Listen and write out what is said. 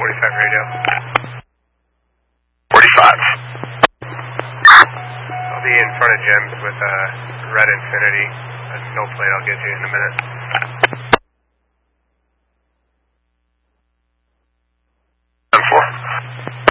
45 radio. 45. I'll be in front of Jim's with a red Infinity. A no plate I'll get you in a minute.